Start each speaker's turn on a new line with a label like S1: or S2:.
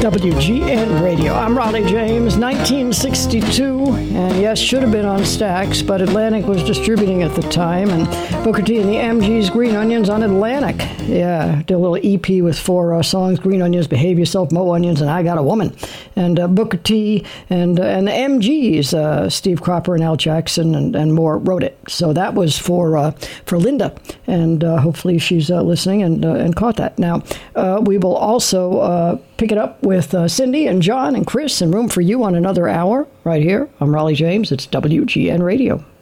S1: WGN Radio. I'm Raleigh James, 1962, and yes, should have been on Stax, but Atlantic was distributing at the time, and Booker T and the MG's Green Onions on Atlantic. Yeah, did a little EP with 4 songs, Green Onions, Behave Yourself, Mo Onions, and I Got a Woman. And Booker T and the MG's, Steve Cropper and Al Jackson and more wrote it. So that was for Linda, and hopefully she's listening and caught that. Now, we will also pick it up with Cindy and John and Chris and Room for You on another hour right here. I'm Raleigh James. It's WGN Radio.